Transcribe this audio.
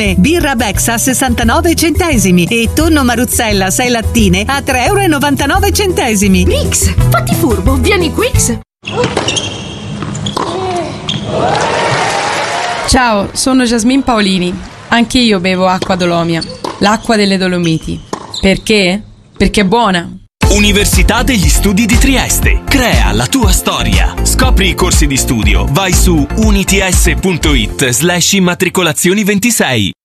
Birra Bex a 69 centesimi e tonno Maruzzella 6 lattine a 3,99 centesimi. Mix, fatti furbo, vieni Quix. Ciao, sono Jasmine Paolini. Anche io bevo acqua Dolomia, l'acqua delle Dolomiti. Perché? Perché è buona. Università degli Studi di Trieste. Crea la tua storia. Scopri i corsi di studio. Vai su units.it/immatricolazioni26.